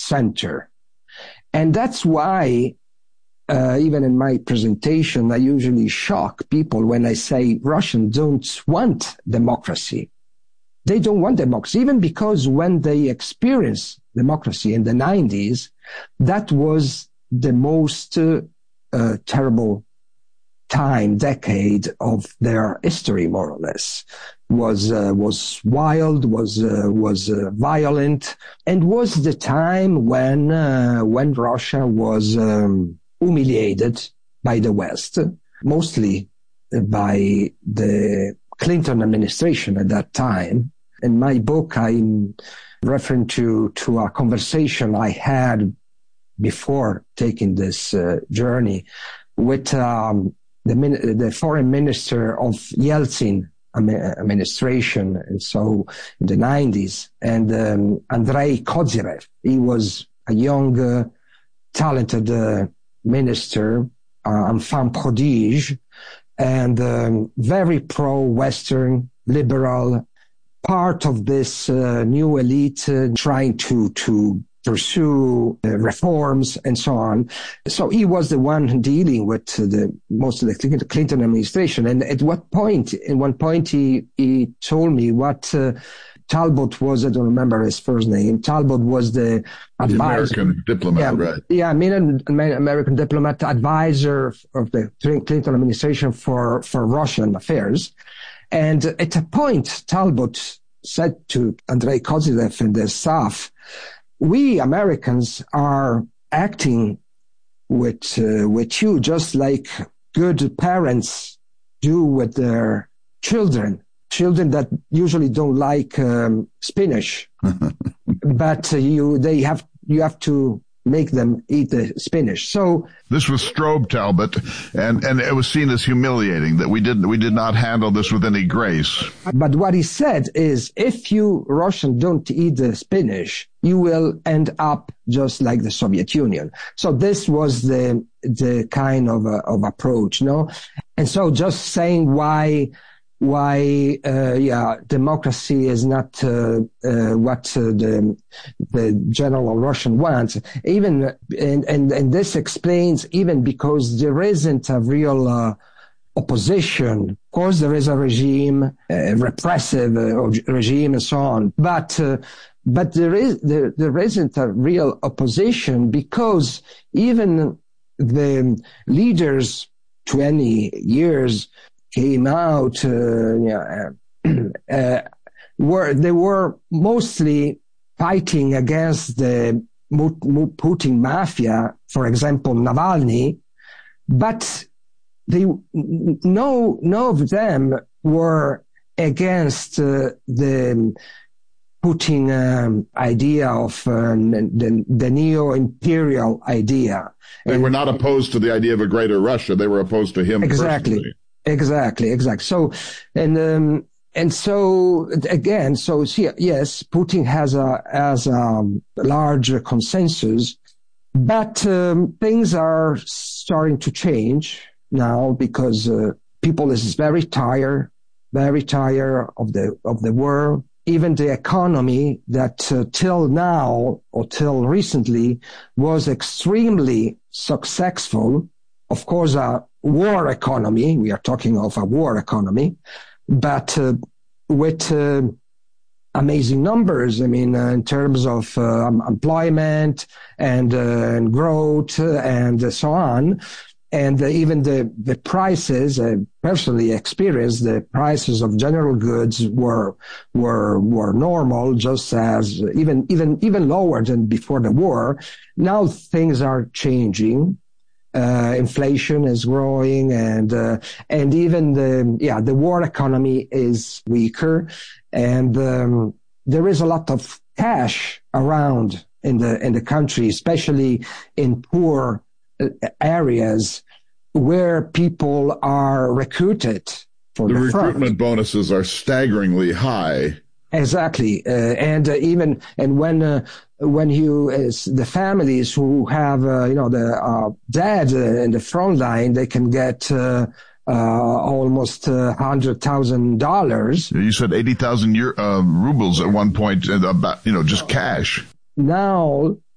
center. And that's why, even in my presentation, I usually shock people when I say Russians don't want democracy. They don't want democracy, even because when they experienced democracy in the 90s, that was the most terrible decade of their history, more or less. Was wild, was violent, and was the time when Russia was humiliated by the West, mostly by the Clinton administration at that time. In my book, I'm referring to a conversation I had before taking this journey with the foreign minister of Yeltsin administration, and so in the 90s, and Andrei Kozyrev. He was a young, talented minister, enfant prodige, and very pro-Western, liberal, part of this new elite trying to pursue reforms and so on. So he was the one dealing with most of the Clinton administration. And in one point, he told me what Talbot was, I don't remember his first name. Talbot was the advisor. American diplomat, right? Yeah, American diplomat, advisor of the Clinton administration for Russian affairs. And at a point, Talbot said to Andrei Kozyrev and the staff, we Americans are acting with you just like good parents do with their children that usually don't like spinach, but you have to make them eat the spinach. So this was Strobe Talbot, and it was seen as humiliating that we did not handle this with any grace. But what he said is, if you Russians don't eat the spinach, you will end up just like the Soviet Union. So this was the kind of approach, no? And so just saying why democracy is not what the general Russian wants. Even and this explains even because there isn't a real opposition. Of course, there is a regime, repressive regime, and so on. But there isn't a real opposition because even the leaders 20 years came out, they were mostly fighting against the Putin mafia, for example, Navalny, but none of them were against the Putin idea of the neo-imperial idea. They were not opposed to the idea of a greater Russia. They were opposed to him personally. Exactly. So, and so again, so yes, Putin has a large consensus, but things are starting to change now because people is very tired of the war. Even the economy that till now or till recently was extremely successful. Of course, a war economy, we are talking of a war economy, but with amazing numbers. I mean, in terms of employment and growth and so on. And even the prices, I personally experienced the prices of general goods were normal, just as even lower than before the war. Now things are changing. Inflation is growing and even the war economy is weaker, and there is a lot of cash around in the country, especially in poor areas where people are recruited for the recruitment bonuses are staggeringly high. Exactly, and when you the families who have the dad in the front line, they can get almost $100,000. You said 80,000 rubles at one point, about just cash. Now